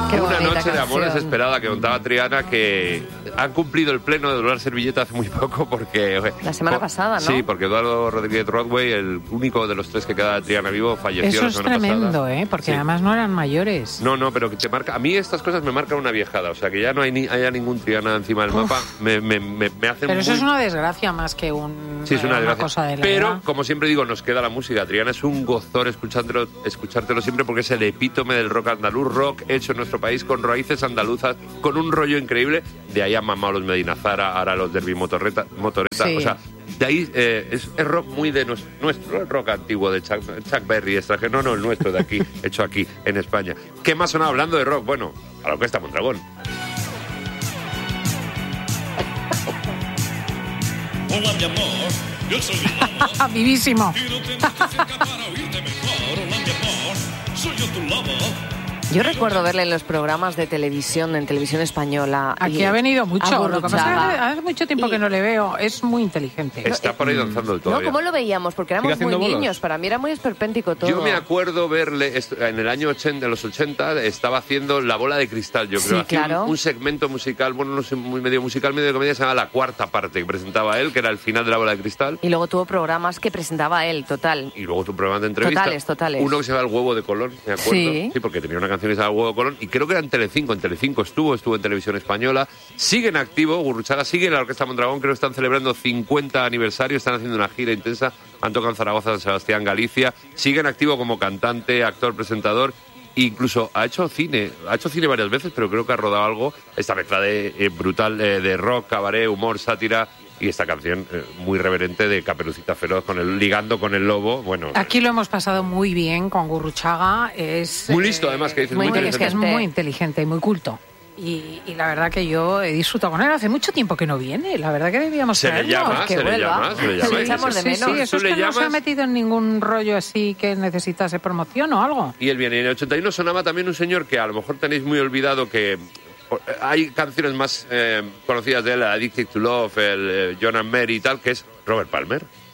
Una noche de amor desesperada que contaba Triana, que han cumplido el pleno de doblar servilleta hace muy poco porque... La semana pasada, ¿no? Sí, porque Eduardo Rodríguez Rodway, el único de los tres que queda de Triana vivo, falleció Eso la es semana tremendo, pasada. porque además no eran mayores. No, pero que te marca... A mí estas cosas me marcan una viejada, o sea, que ya no haya ningún Triana encima del mapa, me hacen Pero eso muy... es una desgracia más que Sí, es una desgracia. cosa de la Pero, edad. como siempre digo, nos queda la música. Triana es un gozor escuchártelo siempre porque es el epítome del rock andaluz, rock hecho en nuestro país con raíces andaluzas, con un rollo increíble. De ahí han mamado los Medina Zara, ahora los Derby Motoreta. Sí. O sea, de ahí es rock muy de nuestro, el rock antiguo de Chuck Berry, extranjero. No, el nuestro de aquí, hecho aquí, en España. ¿Qué más sonaba hablando de rock? Bueno, a la Orquesta Mondragón. Hola, mi amor, yo soy el lobo. Vivísimo. Y no tengo que cerca para oírte mejor. Hola, mi amor, soy yo tu lobo. Yo recuerdo verle en los programas de televisión, en televisión española. Aquí ha venido mucho. Lo que pasa es que Gurruchaga. hace mucho tiempo que no le veo. Es muy inteligente. Está por ahí danzando el No, todavía. ¿cómo lo veíamos? Porque éramos muy niños. Para mí era muy esperpéntico todo. Yo me acuerdo verle en el año 80, en los 80, estaba haciendo La Bola de Cristal, yo creo. Sí, claro. Un segmento musical, bueno, no sé, medio musical, medio de comedia, se llama La Cuarta Parte, que presentaba él, que era el final de La Bola de Cristal. Y luego tuvo programas que presentaba él, total. Y luego tu programa de entrevista. Totales. Uno que se llama El Huevo de Colón, me acuerdo. Sí. Sí, porque tenía una canción que se llama El Huevo de Colón. Y creo que era en Telecinco. En Telecinco estuvo en Televisión Española. Sigue en activo, Gurruchaga sigue en la Orquesta Mondragón. Creo que están celebrando 50 aniversario. Están haciendo una gira intensa. Han tocado en Zaragoza, San Sebastián, Galicia. Sigue en activo como cantante, actor, presentador. Incluso ha hecho cine varias veces, pero creo que ha rodado algo. Esta mezcla de brutal de rock, cabaret, humor, sátira. Y esta canción muy reverente de Caperucita Feroz, ligando con el lobo. Bueno, Aquí lo hemos pasado muy bien con Gurruchaga. Es muy listo, además, que dices, muy inteligente. Es muy inteligente y muy culto. Y la verdad que yo he disfrutado con él. Hace mucho tiempo que no viene. La verdad que debíamos Se le traerlo. llama, que se le vuelva. llama. Se le echamos de menos. Sí, eso es Tú le que no se ha llamas- metido en ningún rollo así que necesitase promoción o algo. Y él viene. Y en el 81 sonaba también un señor que a lo mejor tenéis muy olvidado, que hay canciones más conocidas de él, Addicted to Love, el John and Mary y tal, que es Robert Palmer.